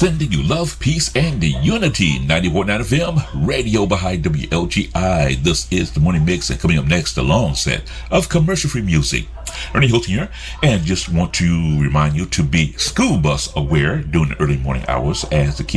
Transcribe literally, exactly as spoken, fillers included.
sending you love, peace, and unity. ninety-four point nine F M, Radio Baha'i W L G I. This is the Morning Mix, and coming up next, a long set of commercial-free music. Ernie Hilton here, and just want to remind you to be school bus aware during the early morning hours as the kids